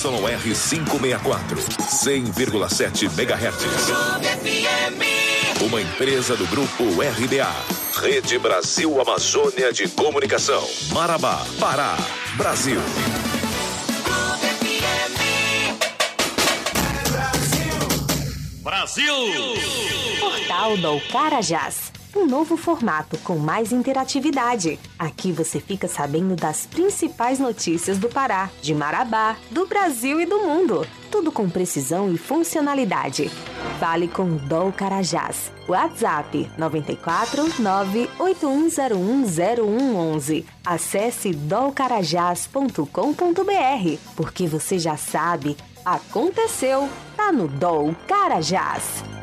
YR 564, 100,7 MHz. Uma empresa do Grupo RBA. Rede Brasil Amazônia de Comunicação. Marabá, Pará, Brasil. Brasil! Portal do Carajás. Um novo formato com mais interatividade. Aqui você fica sabendo das principais notícias do Pará, de Marabá, do Brasil e do mundo. Tudo com precisão e funcionalidade. Fale com o DOL Carajás. WhatsApp 949-8101-0111. Acesse dolcarajás.com.br. Porque você já sabe, aconteceu, tá no DOL Carajás.